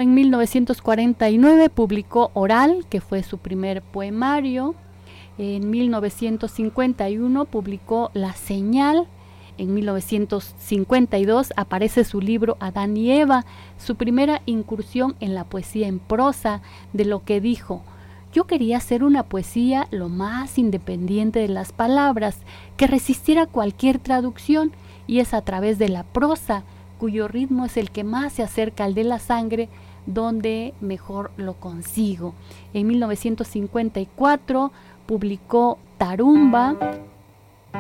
En 1949 publicó Oral, que fue su primer poemario. En 1951 publicó La Señal. En 1952 aparece su libro Adán y Eva, su primera incursión en la poesía en prosa, de lo que dijo: yo quería hacer una poesía lo más independiente de las palabras, que resistiera cualquier traducción, y es a través de la prosa, cuyo ritmo es el que más se acerca al de la sangre, donde mejor lo consigo. En 1954 publicó Tarumba.